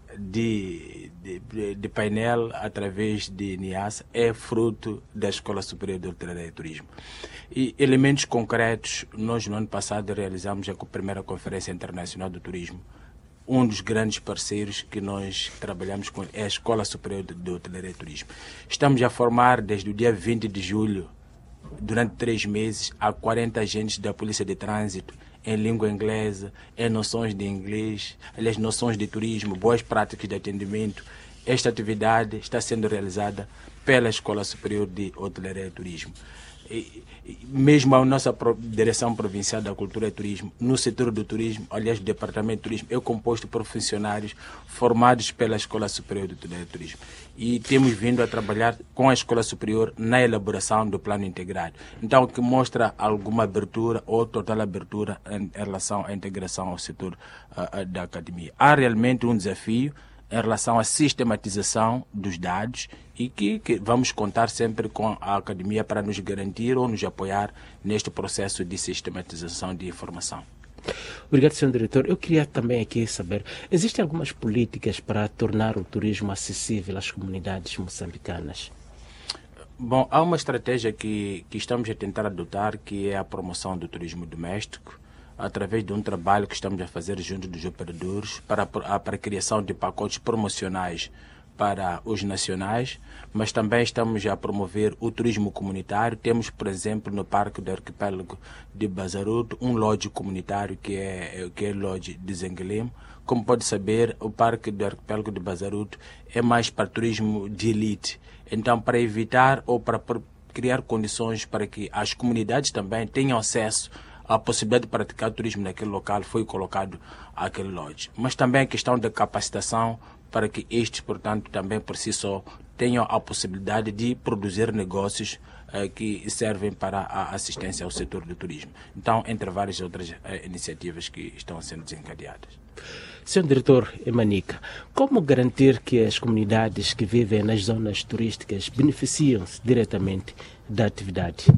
de, de, de painel, através de Niassa, é fruto da Escola Superior de Hotelaria e Turismo. E elementos concretos, nós no ano passado realizamos a primeira Conferência Internacional do Turismo. Um dos grandes parceiros que nós trabalhamos com é a Escola Superior de Hotelaria e Turismo. Estamos a formar desde o dia vinte de julho, durante três meses, a quarenta agentes da Polícia de Trânsito em língua inglesa, em noções de inglês, aliás, noções de turismo, boas práticas de atendimento. Esta atividade está sendo realizada pela Escola Superior de Hotelaria e Turismo. E, e mesmo a nossa pro, Direção Provincial da Cultura e Turismo, no setor do turismo, aliás, o Departamento de Turismo é composto por funcionários formados pela Escola Superior de Hotelaria e Turismo. E temos vindo a trabalhar com a Escola Superior na elaboração do plano integrado. Então, o que mostra alguma abertura ou total abertura em, em relação à integração ao setor uh, uh, da academia. Há realmente um desafio em relação à sistematização dos dados e que, que vamos contar sempre com a academia para nos garantir ou nos apoiar neste processo de sistematização de informação. Obrigado, senhor Diretor. Eu queria também aqui saber, existem algumas políticas para tornar o turismo acessível às comunidades moçambicanas? Bom, há uma estratégia que, que estamos a tentar adotar, que é a promoção do turismo doméstico, através de um trabalho que estamos a fazer junto dos operadores para a, para a criação de pacotes promocionais para os nacionais, mas também estamos a promover o turismo comunitário. Temos, por exemplo, no Parque do Arquipélago de Bazaruto, um lodge comunitário que é, que é o lodge de Zenguelém. Como pode saber, o Parque do Arquipélago de Bazaruto é mais para turismo de elite. Então, para evitar ou para criar condições para que as comunidades também tenham acesso a possibilidade de praticar turismo naquele local, foi colocado aquele lodge. Mas também a questão da capacitação para que estes, portanto, também por si só tenham a possibilidade de produzir negócios eh, que servem para a assistência ao setor do turismo. Então, entre várias outras eh, iniciativas que estão sendo desencadeadas. senhor Diretor Emanica, como garantir que as comunidades que vivem nas zonas turísticas beneficiam-se diretamente da atividade?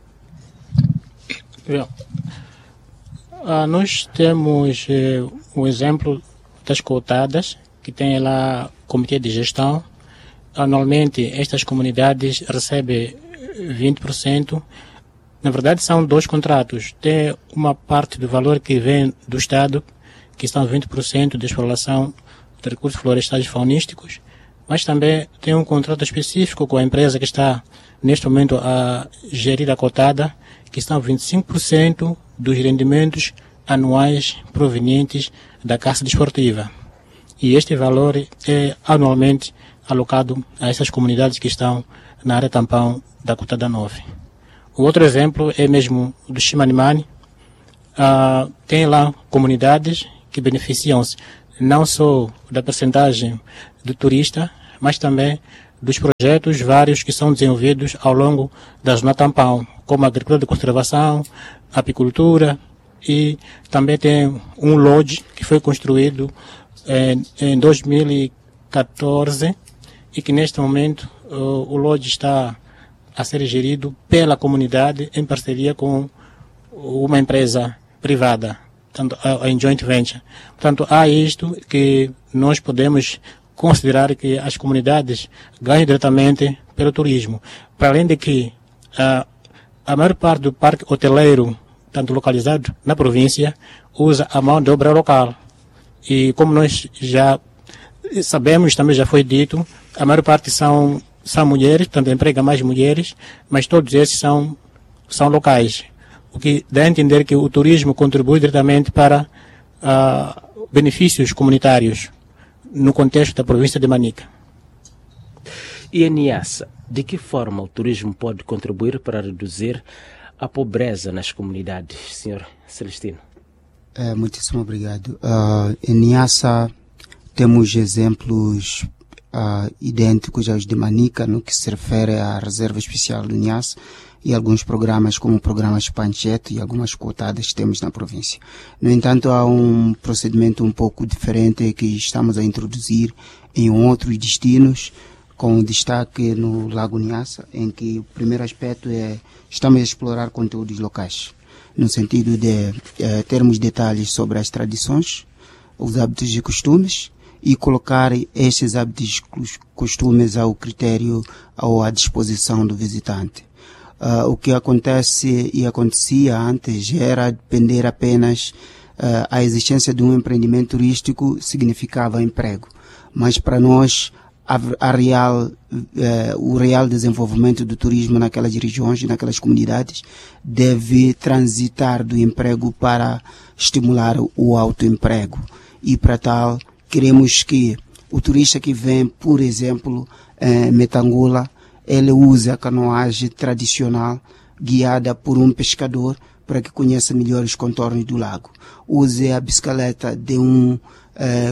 Ah, nós temos eh, o exemplo das cotadas, que tem lá comitê de gestão. Anualmente, estas comunidades recebem vinte por cento. Na verdade, são dois contratos. Tem uma parte do valor que vem do Estado, que são vinte por cento de exploração de recursos florestais e faunísticos, mas também tem um contrato específico com a empresa que está, neste momento, a gerir a cotada, que são vinte e cinco por cento dos rendimentos anuais provenientes da caça desportiva. E este valor é anualmente alocado a essas comunidades que estão na área tampão da Cotada nove. O outro exemplo é mesmo do Chimanimani. Ah, tem lá comunidades que beneficiam-se não só da percentagem do turista, mas também dos projetos vários que são desenvolvidos ao longo da zona tampão, como a agricultura de conservação, apicultura, e também tem um lodge que foi construído em, em dois mil e catorze e que neste momento uh, o lodge está a ser gerido pela comunidade em parceria com uma empresa privada, portanto, em joint venture. Portanto, há isto que nós podemos considerar que as comunidades ganham diretamente pelo turismo. Para além de que a, a maior parte do parque hoteleiro, tanto localizado na província, usa a mão de obra local. E como nós já sabemos, também já foi dito, a maior parte são, são mulheres, portanto emprega mais mulheres, mas todos esses são, são locais. O que dá a entender que o turismo contribui diretamente para uh, benefícios comunitários no contexto da província de Manica. E em Niassa, de que forma o turismo pode contribuir para reduzir a pobreza nas comunidades, senhor Celestino? É, muitíssimo obrigado. Uh, em Niassa temos exemplos uh, idênticos aos de Manica no que se refere à Reserva Especial do Niassa e alguns programas como o programa Spancheto e algumas cotadas que temos na província. No entanto, há um procedimento um pouco diferente que estamos a introduzir em outros destinos, com destaque no Lago Niassa, em que o primeiro aspecto é estamos a explorar conteúdos locais, no sentido de eh, termos detalhes sobre as tradições, os hábitos e costumes, e colocar estes hábitos e costumes ao critério ou à disposição do visitante. Uh, o que acontece e acontecia antes era depender apenas uh, a existência de um empreendimento turístico significava emprego, mas para nós a, a real, uh, o real desenvolvimento do turismo naquelas regiões, naquelas comunidades, deve transitar do emprego para estimular o autoemprego. E para tal, queremos que o turista que vem, por exemplo, em Metangula, ele usa a canoagem tradicional guiada por um pescador para que conheça melhor os contornos do lago. Use a bicicleta de um, eh,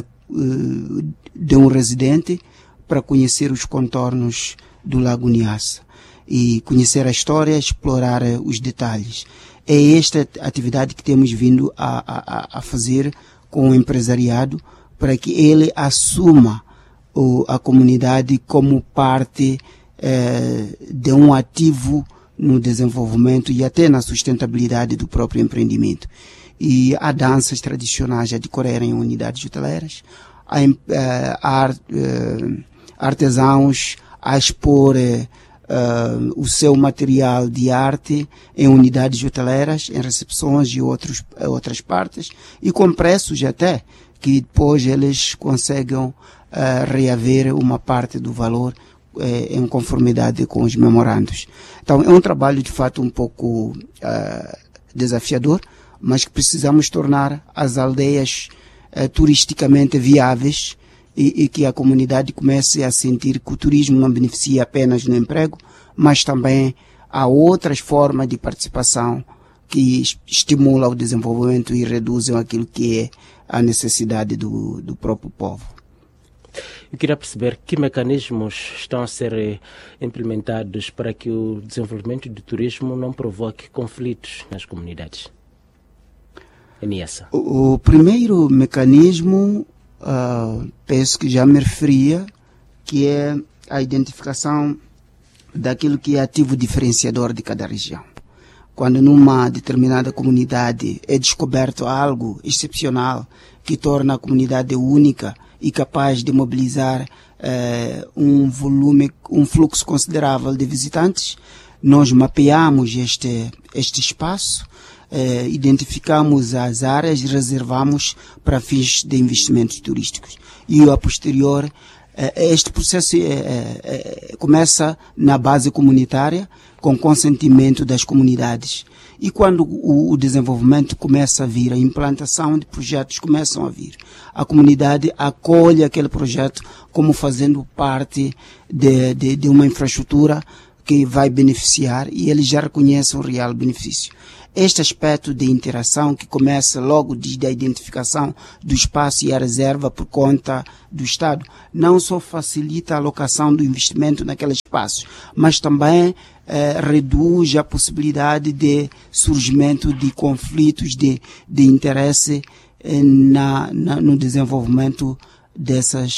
de um residente para conhecer os contornos do Lago Niassa e conhecer a história, explorar os detalhes. É esta atividade que temos vindo a, a, a fazer com o empresariado para que ele assuma o, a comunidade como parte eh, de um ativo no desenvolvimento e até na sustentabilidade do próprio empreendimento. E há danças tradicionais a decorrerem em unidades hoteleiras, há, eh, há eh, artesãos a expor eh, Uh, o seu material de arte em unidades hoteleiras, em recepções e outros, outras partes, e com preços até, que depois eles conseguem uh, reaver uma parte do valor uh, em conformidade com os memorandos. Então é um trabalho de fato um pouco uh, desafiador, mas que precisamos tornar as aldeias uh, turisticamente viáveis, E, e que a comunidade comece a sentir que o turismo não beneficia apenas no emprego, mas também há outras formas de participação que estimulam o desenvolvimento e reduzem aquilo que é a necessidade do, do próprio povo. Eu queria perceber que mecanismos estão a ser implementados para que o desenvolvimento do turismo não provoque conflitos nas comunidades. É nessa. O, o primeiro mecanismo Uh, penso que já me referia, que é a identificação daquilo que é ativo diferenciador de cada região. Quando numa determinada comunidade é descoberto algo excepcional que torna a comunidade única e capaz de mobilizar uh, um volume, um fluxo considerável de visitantes, nós mapeamos este, este espaço, Eh, identificamos as áreas e reservamos para fins de investimentos turísticos. E a posterior, eh, este processo eh, eh, começa na base comunitária, com consentimento das comunidades. E quando o, o desenvolvimento começa a vir, a implantação de projetos começam a vir, a comunidade acolhe aquele projeto como fazendo parte de, de, de uma infraestrutura que vai beneficiar e eles já reconhecem o real benefício. Este aspecto de interação que começa logo desde a identificação do espaço e a reserva por conta do Estado, não só facilita a alocação do investimento naqueles espaços, mas também eh, reduz a possibilidade de surgimento de conflitos de, de interesse eh, na, na, no desenvolvimento dessas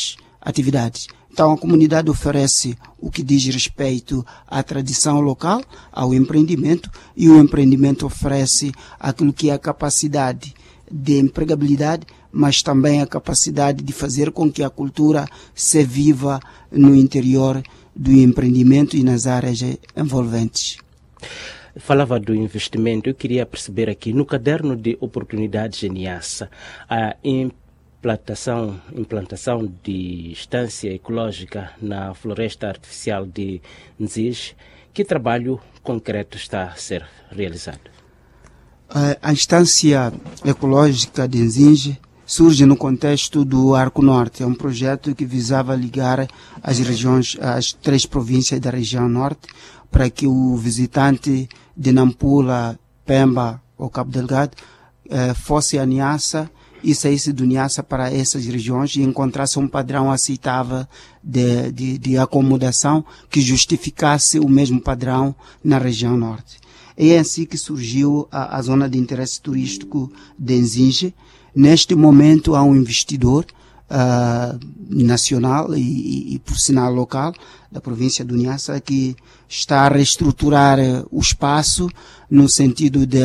atividades. Então, a comunidade oferece o que diz respeito à tradição local, ao empreendimento, e o empreendimento oferece aquilo que é a capacidade de empregabilidade, mas também a capacidade de fazer com que a cultura se viva no interior do empreendimento e nas áreas envolventes. Falava do investimento, eu queria perceber aqui, no caderno de oportunidades em Niassa, a implantação, implantação de estância ecológica na floresta artificial de Nzige, que trabalho concreto está a ser realizado? A, a estância ecológica de Nzige surge no contexto do Arco Norte. É um projeto que visava ligar as regiões, as três províncias da região norte, para que o visitante de Nampula, Pemba ou Cabo Delgado eh, fosse a Niassa e saísse do Niassa para essas regiões e encontrasse um padrão aceitável de, de, de acomodação que justificasse o mesmo padrão na região norte. É assim que surgiu a, a zona de interesse turístico de Nzige. Neste momento há um investidor uh, nacional e, e, e, por sinal, local, da província do Niassa, que está a reestruturar uh, o espaço no sentido de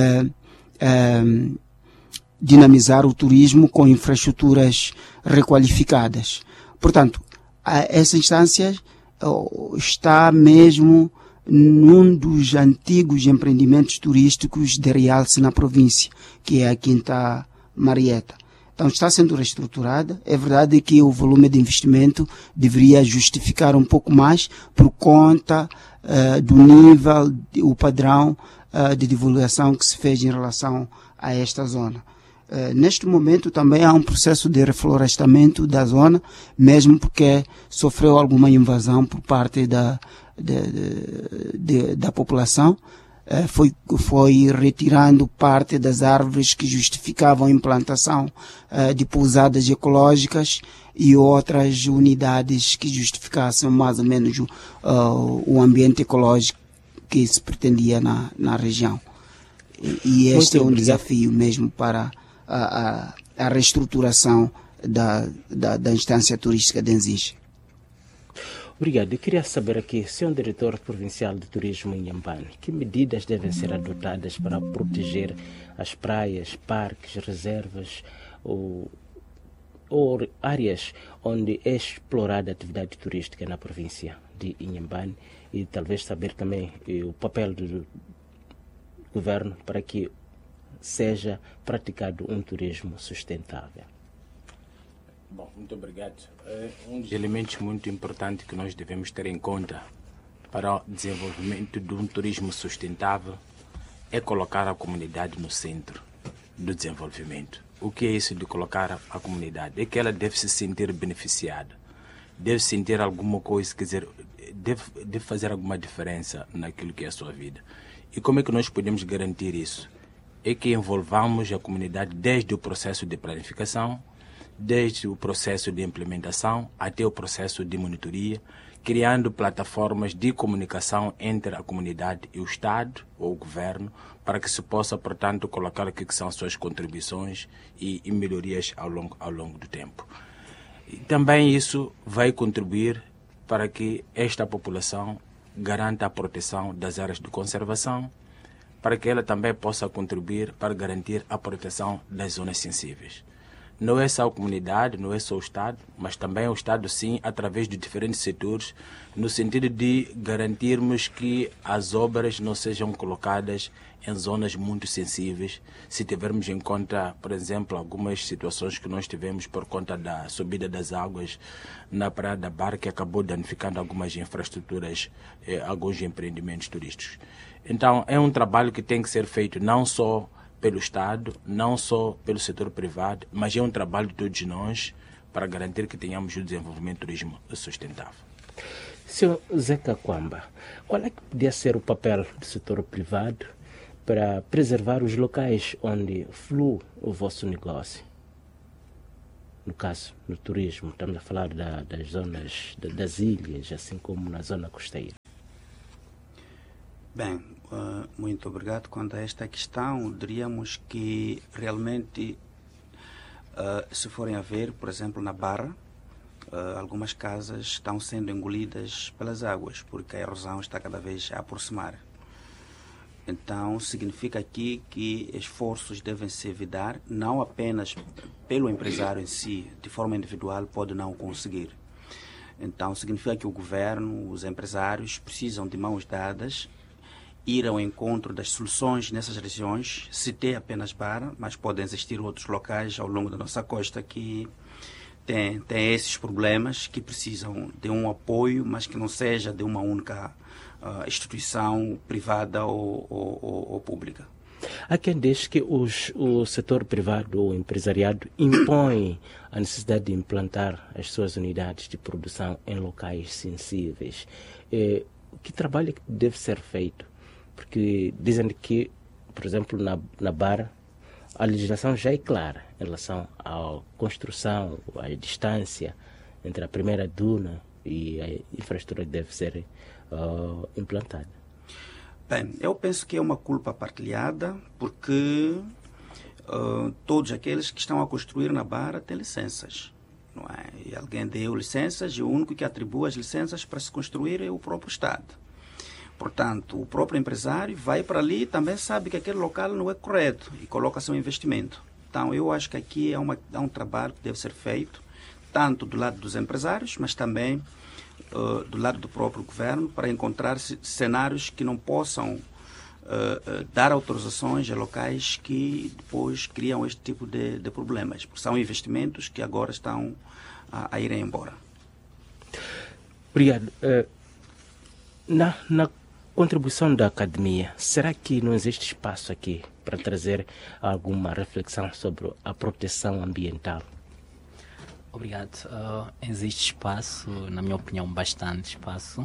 uh, dinamizar o turismo com infraestruturas requalificadas. Portanto, essa instância uh, está mesmo num dos antigos empreendimentos turísticos de realce na província, que é a Quinta Marieta. Então está sendo reestruturada. É verdade que o volume de investimento deveria justificar um pouco mais por conta uh, do nível, o padrão uh, de divulgação que se fez em relação a esta zona. Uh, neste momento também há um processo de reflorestamento da zona, mesmo porque sofreu alguma invasão por parte da, de, de, de, da população. Uh, foi, foi retirando parte das árvores que justificavam a implantação uh, de pousadas ecológicas e outras unidades que justificassem mais ou menos uh, o ambiente ecológico que se pretendia na, na região. E, e este Muito é um obrigado. desafio mesmo para a, a, a reestruturação da, da, da instância turística de Nzige. Obrigado. Eu queria saber aqui, senhor Diretor Provincial de Turismo em Inhambane, que medidas devem ser adotadas para proteger as praias, parques, reservas ou, ou áreas onde é explorada a atividade turística na província de Inhambane, e talvez saber também eh, o papel do governo para que seja praticado um turismo sustentável. Bom, muito obrigado. Um dos elementos muito importantes que nós devemos ter em conta para o desenvolvimento de um turismo sustentável é colocar a comunidade no centro do desenvolvimento. O que é isso de colocar a comunidade? É que ela deve se sentir beneficiada, deve sentir alguma coisa, quer dizer, deve, deve fazer alguma diferença naquilo que é a sua vida. E como é que nós podemos garantir isso? É que envolvamos a comunidade desde o processo de planificação, desde o processo de implementação até o processo de monitoria, criando plataformas de comunicação entre a comunidade e o Estado ou o governo, para que se possa, portanto, colocar o que são suas contribuições e, e melhorias ao longo, ao longo do tempo. E também isso vai contribuir para que esta população garanta a proteção das áreas de conservação, para que ela também possa contribuir para garantir a proteção das zonas sensíveis. Não é só a comunidade, não é só o Estado, mas também o Estado, sim, através de diferentes setores, no sentido de garantirmos que as obras não sejam colocadas em zonas muito sensíveis, se tivermos em conta, por exemplo, algumas situações que nós tivemos por conta da subida das águas na Praia da Barra, que acabou danificando algumas infraestruturas, eh, alguns empreendimentos turísticos. Então, é um trabalho que tem que ser feito não só pelo Estado, não só pelo setor privado, mas é um trabalho de todos nós para garantir que tenhamos o desenvolvimento do turismo sustentável. senhor Zeca Kwamba, qual é que podia ser o papel do setor privado para preservar os locais onde flui o vosso negócio? No caso, no turismo, estamos a falar da, das zonas, da, das ilhas, assim como na zona costeira. Bem, uh, muito obrigado. Quanto a esta questão, diríamos que realmente, uh, se forem a ver, por exemplo, na Barra, uh, algumas casas estão sendo engolidas pelas águas, porque a erosão está cada vez a aproximar. Então, significa aqui que esforços devem se evitar, não apenas pelo empresário em si, de forma individual pode não conseguir. Então, significa que o governo, os empresários precisam de mãos dadas, ir ao encontro das soluções nessas regiões. Citei apenas Bara, mas podem existir outros locais ao longo da nossa costa que têm, têm esses problemas, que precisam de um apoio, mas que não seja de uma única uh, instituição privada ou, ou, ou, ou pública. Há quem diz que os, o setor privado ou empresariado impõe a necessidade de implantar as suas unidades de produção em locais sensíveis. Eh, que trabalho deve ser feito? Porque dizem que, por exemplo, na, na Bara, a legislação já é clara em relação à construção, à distância entre a primeira duna e a infraestrutura que deve ser uh, implantada. Bem, eu penso que é uma culpa partilhada, porque uh, todos aqueles que estão a construir na Bara têm licenças, não é? E alguém deu licenças e o único que atribui as licenças para se construir é o próprio Estado. Portanto, o próprio empresário vai para ali e também sabe que aquele local não é correto e coloca seu investimento. Então, eu acho que aqui é, uma, é um trabalho que deve ser feito, tanto do lado dos empresários, mas também uh, do lado do próprio governo, para encontrar cenários que não possam uh, uh, dar autorizações a locais que depois criam este tipo de, de problemas, porque são investimentos que agora estão a, a irem embora. Obrigado. Uh, na, na contribuição da academia, será que não existe espaço aqui para trazer alguma reflexão sobre a proteção ambiental? Obrigado. Uh, existe espaço, na minha opinião, bastante espaço.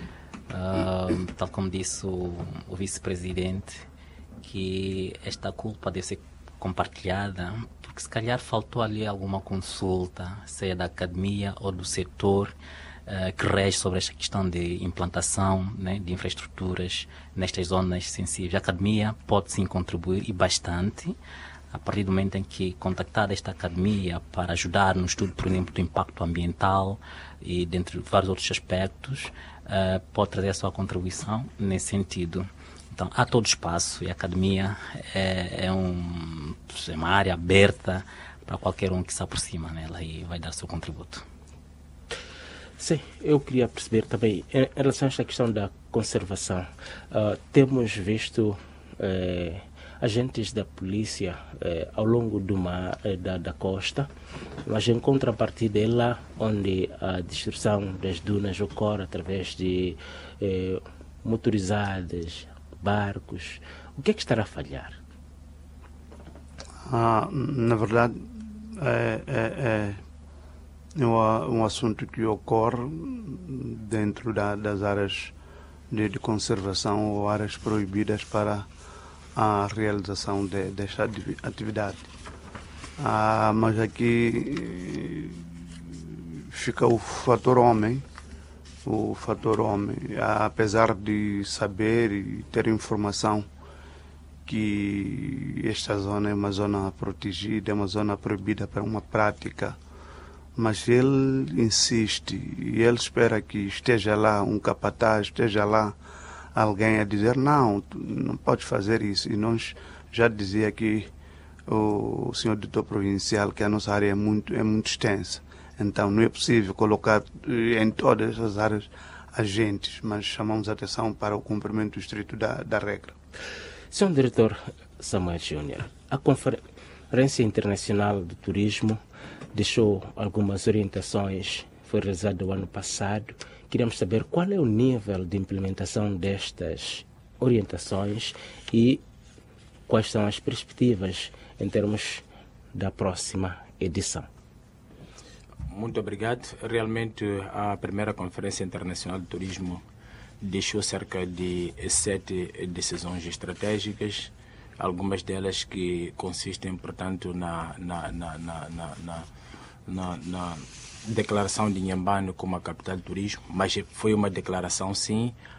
Uh, tal como disse o, o vice-presidente, que esta culpa deve ser compartilhada, porque se calhar faltou ali alguma consulta, seja da academia ou do setor, Uh, que rege sobre esta questão de implantação, né, de infraestruturas nestas zonas sensíveis. A academia pode sim contribuir, e bastante, a partir do momento em que contactar esta academia para ajudar no estudo, por exemplo, do impacto ambiental e dentre vários outros aspectos, uh, pode trazer a sua contribuição nesse sentido. Então, há todo espaço, e a academia é, é, um, é uma área aberta para qualquer um que se aproxima nela e vai dar seu contributo. Sim, eu queria perceber também, em relação a esta questão da conservação, uh, temos visto eh, agentes da polícia eh, ao longo do mar, eh, da, da costa, mas em contrapartida é lá onde a destruição das dunas ocorre através de eh, motorizadas, barcos. O que é que estará a falhar? Ah, na verdade, é... é, é... É um assunto que ocorre dentro da, das áreas de, de conservação ou áreas proibidas para a realização de, desta atividade. Ah, mas aqui fica o fator homem, o fator homem, apesar de saber e ter informação que esta zona é uma zona protegida, é uma zona proibida para uma prática, mas ele insiste e ele espera que esteja lá um capataz, esteja lá alguém a dizer não, não pode fazer isso. E nós já dizia que o senhor diretor provincial que a nossa área é muito, é muito extensa. Então não é possível colocar em todas as áreas agentes, mas chamamos a atenção para o cumprimento estrito da, da regra. senhor Diretor Samuel Júnior, a Conferência Internacional do Turismo deixou algumas orientações, foi realizada o ano passado. Queríamos saber qual é o nível de implementação destas orientações e quais são as perspectivas em termos da próxima edição. Muito obrigado. Realmente, a primeira Conferência Internacional de Turismo deixou cerca de sete decisões estratégicas, algumas delas que consistem, portanto, na, na, na, na, na, na, na, na declaração de Inhambane como a capital do turismo, mas foi uma declaração, sim,